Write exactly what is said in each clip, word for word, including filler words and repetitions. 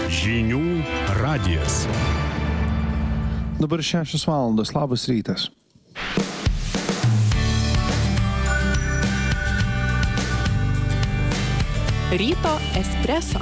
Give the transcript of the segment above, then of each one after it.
Žinių radijas. Dabar šešios valandos. Labas rytas. Ryto espreso.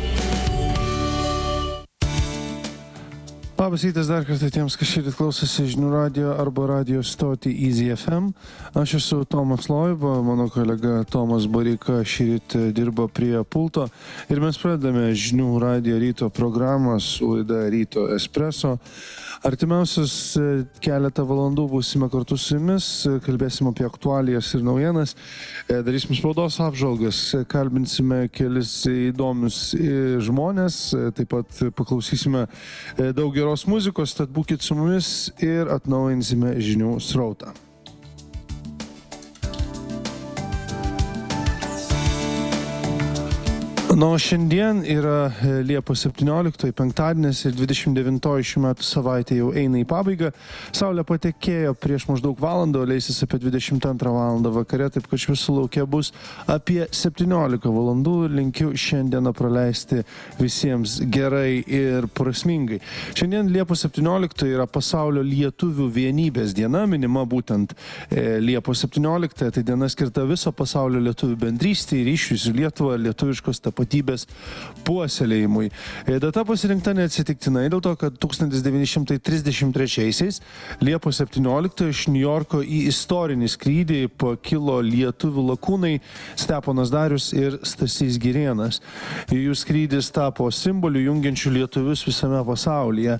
Labas rytas dar kartą tiems, kas šįryt klausosi Žinių radijo arba radio stotį Easy F M. Aš esu Tomas Loiba, mano kolega Tomas Bareika šįryt dirba prie pulto ir mes pradedame Žinių radijo ryto programą su laida Ryto espreso. Artimiausius keletą valandų būsime kartu su jumis, kalbėsime apie aktualijas ir naujienas, darysime spaudos apžvalgas, kalbinsime kelis įdomius žmonės, taip pat paklausysime daug geros muzikos, tad būkit su mumis ir atnaujinsime žinių srautą. Na, o šiandien yra Liepos septynioliktoji, penktadienis ir dvidešimt devintoji šių metų savaitė jau eina į pabaigą. Saulė patekėjo prieš maždaug valandą, o leisis apie dvidešimt antrą valandą vakare, taip kad visų laukia bus apie septyniolika valandų. Linkiu šiandieną praleisti visiems gerai ir prasmingai. Šiandien Liepos septynioliktoji yra pasaulio lietuvių vienybės diena, minima būtent Liepos septynioliktąją, tai diena skirta viso pasaulio lietuvių bendrystei, ryšiui su Lietuva, lietuviškos tapatybės patybės puoselėjimui. Data pasirinkta neatsitiktinai dėl to, kad tūkstantis devyni šimtai trisdešimt trečiaisiais Liepos septynioliktoji iš Niujorko į istorinį skrydį pakilo lietuvių lakūnai Steponas Darius ir Stasys Girėnas. Jų skrydis tapo simboliu jungiančių lietuvius visame pasaulyje.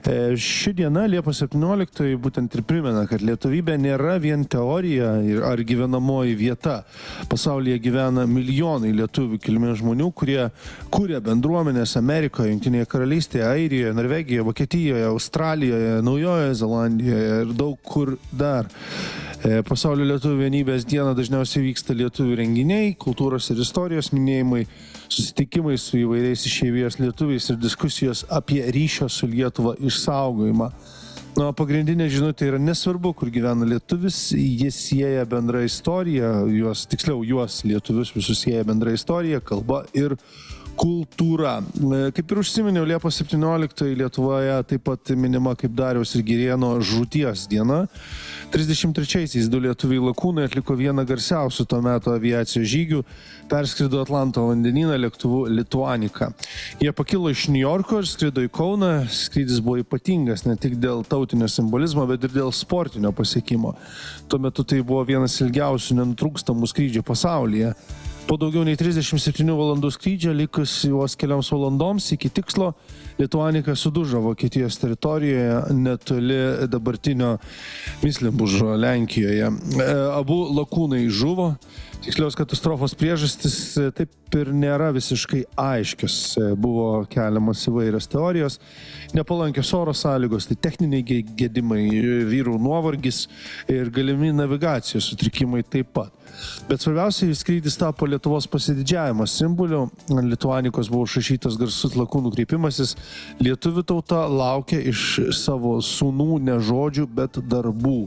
Ši diena, Liepos septynioliktoji, būtent ir primena, kad lietuvybė nėra vien teorija ar gyvenamoji vieta. Pasaulyje gyvena milijonai lietuvių kilmės žmonių, kurie kuria bendruomenės Amerikoje, Jungtinėje karalystėje, Airijoje, Norvegijoje, Vokietijoje, Australijoje, Naujojoje Zelandijoje ir daug kur dar. Pasaulio lietuvių vienybės dieną dažniausiai vyksta lietuvių renginiai, kultūros ir istorijos minėjimai, susitikimai su įvairiais išeivijos lietuviais ir diskusijos apie ryšio su Lietuva išsaugojimą. Na, pagrindinė žinutė yra nesvarbu, kur gyvena lietuvis, jis sieja bendrą istoriją, juos, tiksliau juos lietuvius visus sieja bendrą istoriją, kalba ir kultūra. Kaip ir užsiminiau, Liepos septynioliktoji Lietuvoje taip pat minima kaip Dariaus ir Girėno žūties diena. trisdešimt trečiaisiais du lietuviai lakūnai atliko vieną garsiausių to meto aviacijos žygių, perskrido Atlanto vandenyną lėktuvu Lituanika. Jie pakilo iš Niujorko ir skrido į Kauną. Skrydis buvo ypatingas ne tik dėl tautinio simbolizmo, bet ir dėl sportinio pasiekimo. Tuo metu tai buvo vienas ilgiausių nenutrūkstamų skrydžių pasaulyje. Po daugiau nei trisdešimt septynių valandų skrydžio, likus juos kelioms valandoms iki tikslo, Lituanika sudužo Vokietijos teritorijoje netoli dabartinio Myslibužo Lenkijoje. Abu lakūnai žuvo. Tikslios katastrofos priežastis taip ir nėra visiškai aiškios. Buvo keliamas įvairios teorijos, nepalankios oro sąlygos, tai techniniai gedimai, vyrų nuovargis ir galimi navigacijos sutrikimai taip pat. Bet svarbiausiai skrydis tapo Lietuvos pasididžiavimo simboliu. Ant Lituanikos buvo užrašytas garsus lakūnų kreipimasis: lietuvių tauta laukia iš savo sūnų ne žodžių, bet darbų.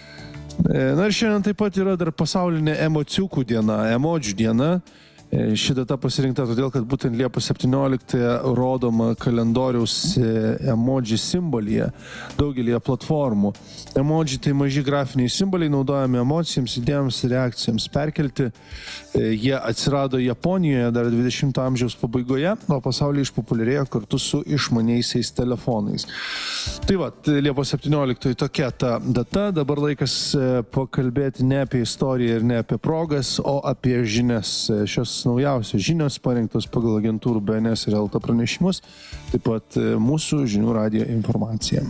Na ir šiandien taip pat yra dar pasaulinė emociukų diena, emodžių diena. Ši data pasirinkta todėl, kad būtent Liepos septynioliktąją rodoma kalendoriaus emodžių simbolyje daugelėje platformų. Emodžiai tai maži grafiniai simboliai naudojami emocijoms, idėjams ir reakcijams perkelti. Jie atsirado Japonijoje dar dvidešimto amžiaus pabaigoje, o pasaulyje išpopuliarėjo kartu su išmaniaisiais telefonais. Tai va, Liepos septynioliktoji tokia ta data. Dabar laikas pakalbėti ne apie istoriją ir ne apie progas, o apie žinias. Šios naujausios žinios parinktos pagal agentūrų B N S ir L T pranešimus, taip pat mūsų Žinių radijo informacija.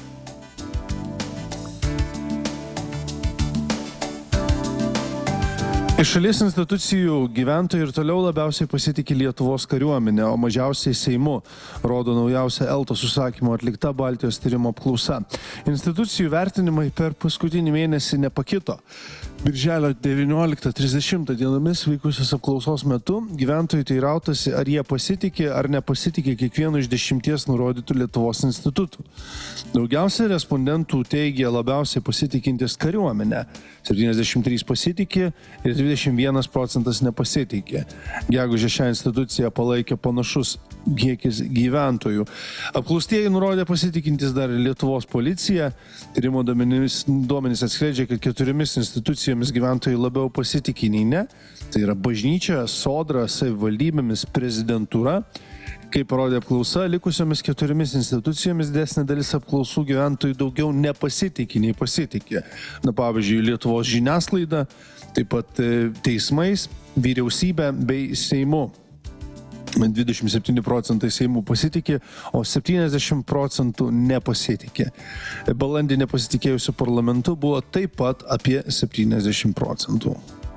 Iš šalies institucijų gyventojai ir toliau labiausiai pasitikė Lietuvos kariuomenę, o mažiausiai Seimu, rodo naujausia Eltos užsakymo atlikta Baltijos tyrimo apklausa. Institucijų vertinimai per paskutinį mėnesį nepakito. Birželio devynioliktą trisdešimtą dienomis vykusios apklausos metu gyventojai teirautasi, ar jie pasitikė ar nepasitikė kiekvienu iš dešimties nurodytų Lietuvos institutų. Daugiausiai respondentų teigė labiausiai pasitikintis kariuomenę. septyniasdešimt trys pasitikė ir dvidešimt vienas procentas nepasitikė. Gegužę šią instituciją palaikė panašus kiekis gyventojų. Apklaustieji nurodė pasitikintis dar Lietuvos policija. Tyrimo duomenys, duomenys atskleidžia, kad keturiomis institucijomis gyventojai labiau pasitikė nei ne. Tai yra bažnyčia, sodra, savivaldybėmis, prezidentūra. Kaip parodė apklausa, likusiomis keturiomis institucijomis didesnė dalis apklausų gyventojų daugiau nepasitikė nei pasitikė. Na, pavyzdžiui, Lietuvos žiniasklaida, taip pat teismais, vyriausybė bei Seimu. dvidešimt septyni procentai Seimų pasitikė, o septyniasdešimt procentų nepasitikė. Balandį nepasitikėjusių parlamentu buvo taip pat apie septyniasdešimt procentų.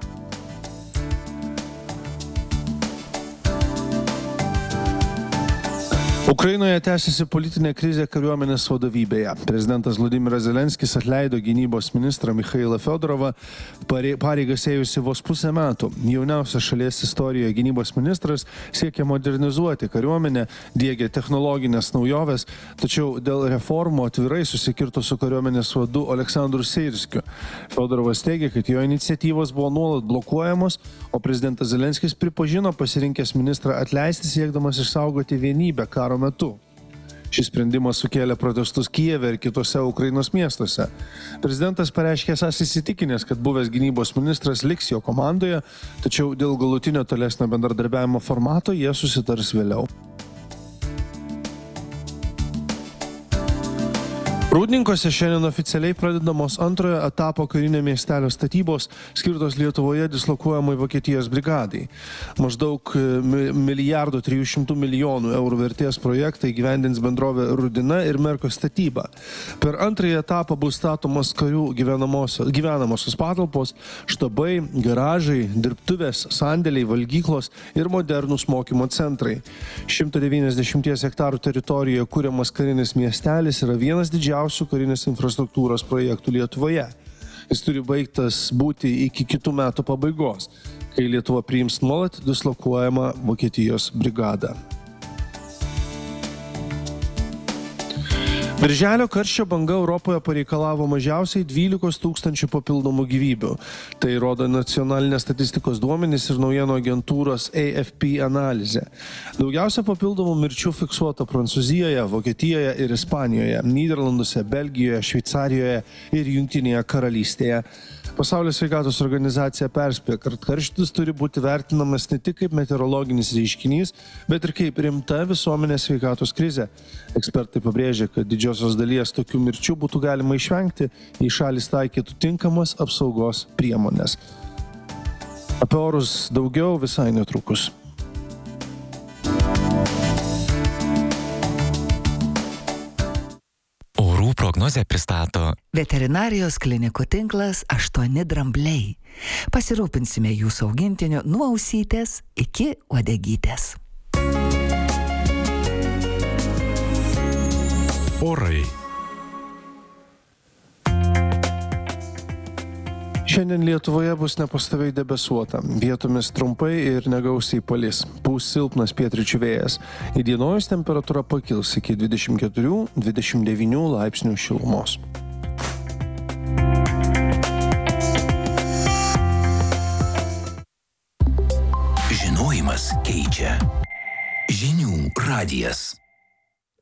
Ukrainoje tęsiasi politinė krizė kariuomenės vadovybėje. Prezidentas Vladimiras Zelenskis atleido gynybos ministrą Mikhailą Fiodorovą, pareigas ėjusi vos pusę metų. Jauniausias šalies istorijoje gynybos ministras siekia modernizuoti kariuomenę, diegia technologinės naujoves, tačiau dėl reformų atvirai susikirto su kariuomenės vadu Aleksandru Syrskiu. Fiodorovas teigia, kad jo iniciatyvos buvo nuolat blokuojamos, o prezidentas Zelenskis pripažino pasirinkęs ministrą atleisti siekdamas išsaugoti vienybę karo metu. Šis sprendimas sukėlė protestus Kijeve ir kitose Ukrainos miestuose. Prezidentas pareiškė esąs įsitikinęs, kad buvęs gynybos ministras liks jo komandoje, tačiau dėl galutinio tolesnio bendradarbiavimo formato jie susitars vėliau. Rūdninkose šiandien oficialiai pradedamos antrojo etapo karinio miestelio statybos skirtos Lietuvoje dislokuojamai Vokietijos brigadai. Maždaug milijardo trijų šimtų milijonų eurų vertės projektą įgyvendins bendrovė Rudina ir Merko statyba. Per antrąjį etapą bus statomos karių gyvenamosios, gyvenamosios patalpos, štabai, garažai, dirbtuvės, sandėliai, valgyklos ir modernūs mokymo centrai. šimto devyniasdešimties hektarų teritorijoje kuriamas karinis miestelis yra vienas didžiausių karinės infrastruktūros projektų Lietuvoje. Jis turi baigtas būti iki kitų metų pabaigos, kai Lietuva priims nuolat dislokuojamą Vokietijos brigadą. Birželio karščio banga Europoje pareikalavo mažiausiai dvylikos tūkstančių papildomų gyvybių. Tai rodo nacionalinės statistikos duomenys ir naujienų agentūros A F P analizė. Daugiausia papildomų mirčių fiksuota Prancūzijoje, Vokietijoje ir Ispanijoje, Nyderlanduose, Belgijoje, Šveicarijoje ir Jungtinėje karalystėje. Pasaulio sveikatos organizacija perspėja, kad karštis turi būti vertinamas ne tik kaip meteorologinis reiškinys, bet ir kaip rimta visuomenės sveikatos krizė. Ekspertai pabrėžia, kad didžiosios dalies tokių mirčių būtų galima išvengti, jei šalis taikytų tinkamas apsaugos priemonės. Apie orus daugiau visai netrukus. Prognozę pristato Veterinarijos klinikų tinklas aštuoni drambliai. Pasirūpinsime jūsų augintiniu nuo ausytės iki uodegytės. Orai. Šiandien Lietuvoje bus nepastoviai debesuota, vietomis trumpai ir negausiai palis. Pūs silpnas pietryčių vėjas. Įdienojus temperatūra pakils iki dvidešimt keturių dvidešimt devynių laipsnių šilumos. Žinojimas keičia. Žinių radijas.